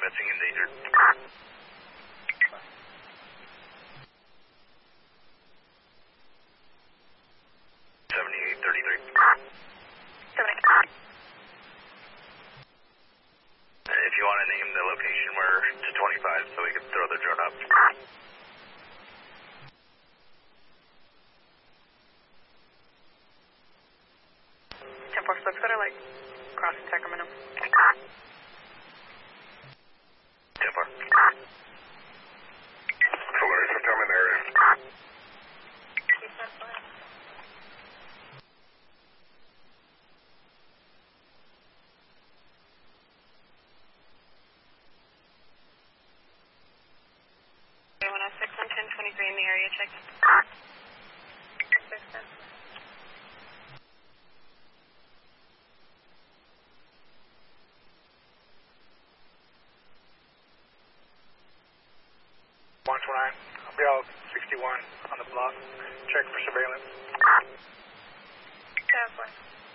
missing, endangered. 7833. 78. If you want to name the location, we're to 25 so we can throw the drone up. 10-4 looks better, like crossing Sacramento. 10-4. Solaris, I'm in the area. Keep that flat. Everyone else 6 on 1023 in the area, check. 6-10. I'll be out 61 on the block. Check for surveillance. 10-4.